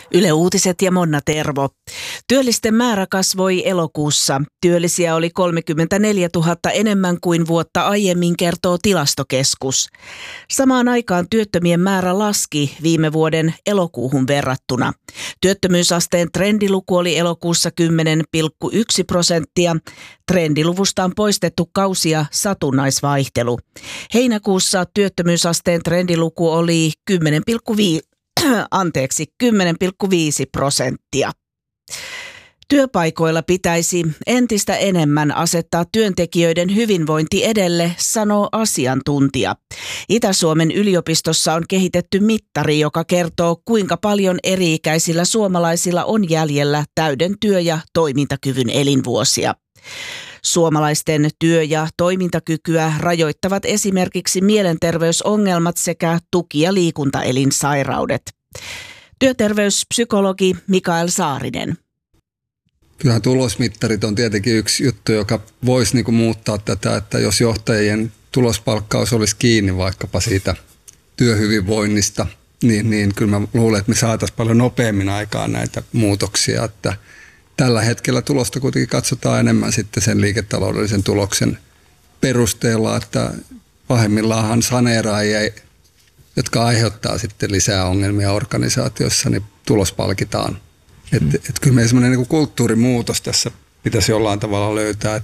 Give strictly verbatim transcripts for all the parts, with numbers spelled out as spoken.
Yle Uutiset ja Monna Tervo. Työllisten määrä kasvoi elokuussa. Työllisiä oli kolmekymmentäneljätuhatta enemmän kuin vuotta aiemmin, kertoo Tilastokeskus. Samaan aikaan työttömien määrä laski viime vuoden elokuuhun verrattuna. Työttömyysasteen trendiluku oli elokuussa kymmenen pilkku yksi prosenttia. Trendiluvusta on poistettu kausi- ja satunnaisvaihtelu. Heinäkuussa työttömyysasteen trendiluku oli kymmenen pilkku viisi Anteeksi, kymmenen pilkku viisi prosenttia. Työpaikoilla pitäisi entistä enemmän asettaa työntekijöiden hyvinvointi edelle, sanoo asiantuntija. Itä-Suomen yliopistossa on kehitetty mittari, joka kertoo, kuinka paljon eri-ikäisillä suomalaisilla on jäljellä täyden työ- ja toimintakyvyn elinvuosia. Suomalaisten työ- ja toimintakykyä rajoittavat esimerkiksi mielenterveysongelmat sekä tuki- ja liikuntaelinsairaudet. Työterveyspsykologi Mikael Saarinen. Kyllähän tulosmittarit on tietenkin yksi juttu, joka voisi niinku muuttaa tätä, että jos johtajien tulospalkkaus olisi kiinni vaikkapa siitä työhyvinvoinnista, niin, niin kyllä mä luulen, että me saataisiin paljon nopeammin aikaan näitä muutoksia, että tällä hetkellä tulosta kuitenkin katsotaan enemmän sitten sen liiketaloudellisen tuloksen perusteella, että pahimmillaan saneeraajia, jotka aiheuttaa sitten lisää ongelmia organisaatiossa, niin tulos palkitaan. Mm. Että et kyllä meidän semmoinen niin kuin kulttuurimuutos tässä pitäisi jollain tavalla löytää.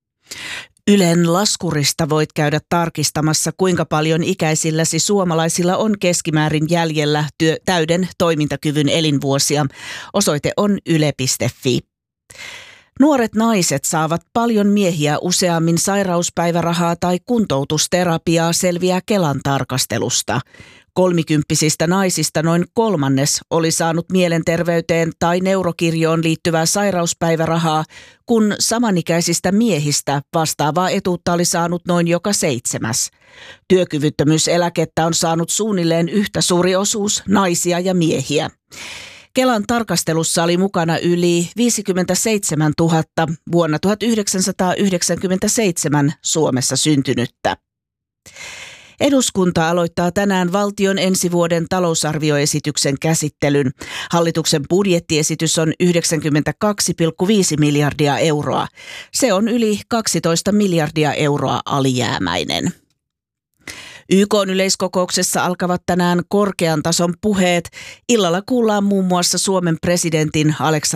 Ylen laskurista voit käydä tarkistamassa, kuinka paljon ikäisilläsi suomalaisilla on keskimäärin jäljellä työ, täyden toimintakyvyn elinvuosia. Osoite on yle piste fi. Nuoret naiset saavat paljon miehiä useammin sairauspäivärahaa tai kuntoutusterapiaa, selviää Kelan tarkastelusta. Kolmikymppisistä naisista noin kolmannes oli saanut mielenterveyteen tai neurokirjoon liittyvää sairauspäivärahaa, kun samanikäisistä miehistä vastaavaa etuutta oli saanut noin joka seitsemäs. Työkyvyttömyyseläkettä on saanut suunnilleen yhtä suuri osuus naisia ja miehiä. Kelan tarkastelussa oli mukana yli viisikymmentäseitsemäntuhatta vuonna tuhatyhdeksänsataayhdeksänkymmentäseitsemän Suomessa syntynyttä. Eduskunta aloittaa tänään valtion ensi vuoden talousarvioesityksen käsittelyn. Hallituksen budjettiesitys on yhdeksänkymmentäkaksi pilkku viisi miljardia euroa. Se on yli kaksitoista miljardia euroa alijäämäinen. Y K:n yleiskokouksessa alkavat tänään korkean tason puheet. Illalla kuullaan muun muassa Suomen presidentin Alexander